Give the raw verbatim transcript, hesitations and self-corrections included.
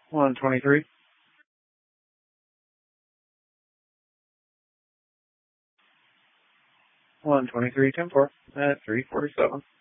one twenty-three. one twenty-three, ten four at three forty-seven.